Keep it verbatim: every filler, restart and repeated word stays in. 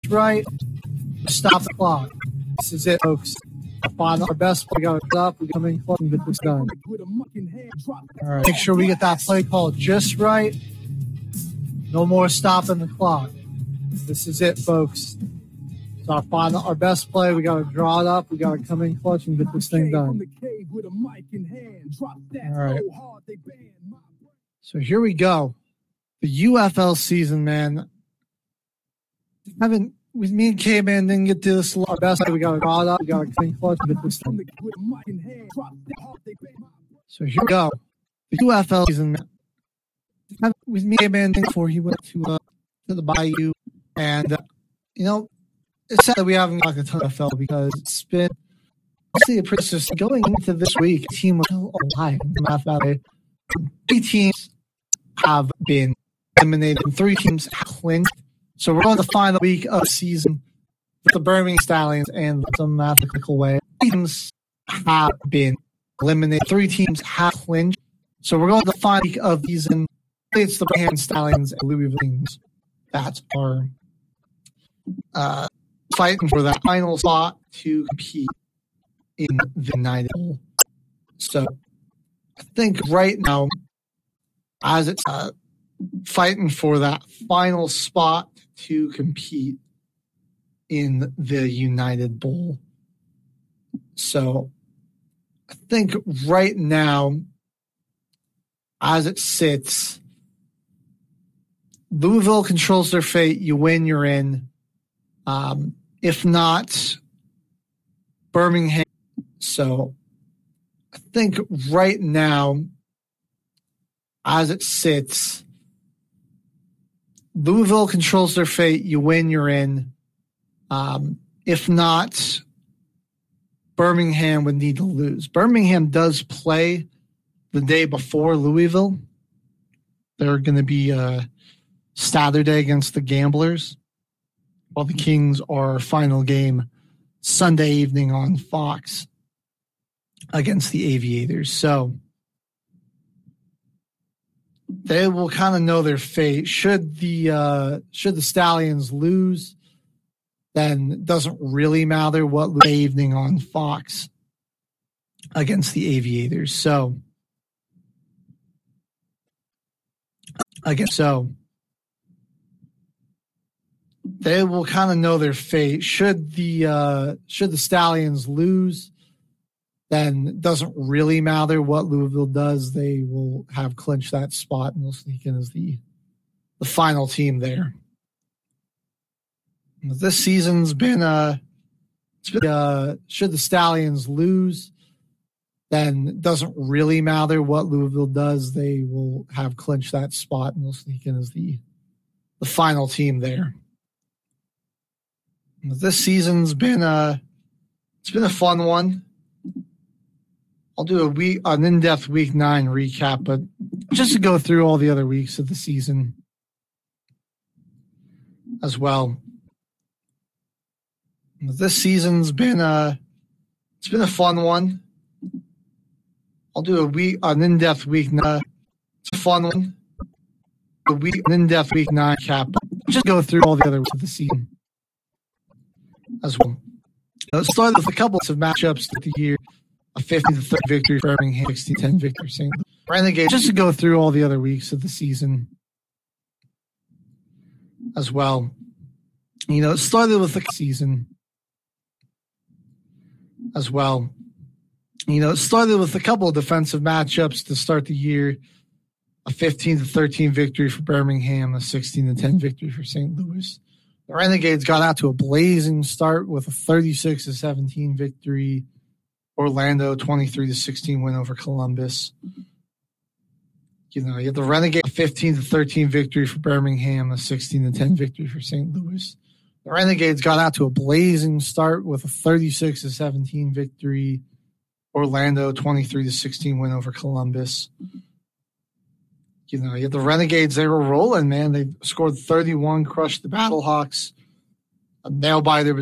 right. Stop the clock. This is it, folks. Find our best play. We got it up. We're coming close and get this done. All right. Make sure we get that play call just right. No more stopping the clock. This is it, folks. So our final, our best play. We got to draw it up. We got to come in clutch and get this thing done. All right. So here we go. The U F L season, man. Haven't with me and K-Man didn't get to this our best play. We got to draw it up. We got to come in clutch and get this done. So here we go. The U F L season, man. Haven't with me and K-Man before he went to uh, to the Bayou, and uh, you know. It's sad that we haven't got a ton of N F L because it's been honestly a pretty just going into this week. The team was still alive. Mathematically, three teams have been eliminated, and three teams have clinched. So we're on the final week of the season with the Birmingham Stallions, and some mathematical way, three teams have been eliminated. Three teams have clinched. So we're going to the final week of the season. It's the Birmingham Stallions and Louisville Kings that are. Uh, fighting for that final spot to compete in the United Bowl. So I think right now, as it's uh, fighting for that final spot to compete in the United Bowl. So I think right now, as it sits, Louisville controls their fate. You win, you're in. Um, if not, Birmingham. So I think right now, as it sits, Louisville controls their fate. You win, you're in. Um, if not, Birmingham would need to lose. Birmingham does play the day before Louisville. They're going to be uh, Saturday against the Gamblers, while the Kings are final game Sunday evening on Fox against the Aviators. So they will kind of know their fate. Should the uh, should the Stallions lose, then it doesn't really matter what evening on Fox against the Aviators. So I guess so. They will kind of know their fate. Should the uh, should the Stallions lose, then it doesn't really matter what Louisville does. They will have clinched that spot and they'll sneak in as the the final team there. This season's been uh, it's been, uh should the Stallions lose, then it doesn't really matter what Louisville does. They will have clinched that spot and they'll sneak in as the the final team there. This season's been a it's been a fun one. I'll do a week an in-depth week nine recap, but just to go through all the other weeks of the season as well. This season's been a it's been a fun one. I'll do a week an in-depth week nine. It's a fun one. A week an in-depth week nine cap. Just go through all the other weeks of the season as well. Let's start with a couple of matchups of the year. A fifty to thirty victory for Birmingham, sixty ten victory for Saint Louis. Renegades, just to go through all the other weeks of the season as well. You know, it started with the season as well. You know, it started with a couple of defensive matchups to start the year. A fifteen to thirteen victory for Birmingham, a sixteen to ten victory for Saint Louis. The Renegades got out to a blazing start with a thirty-six to seventeen victory. Orlando, twenty-three to sixteen win over Columbus. You know, you have the Renegade fifteen to thirteen victory for Birmingham, a sixteen to ten victory for Saint Louis. The Renegades got out to a blazing start with a thirty-six to seventeen victory. Orlando, twenty-three to sixteen win over Columbus. You know, you have the Renegades, they were rolling, man. They scored thirty-one, crushed the Battlehawks. A nail biter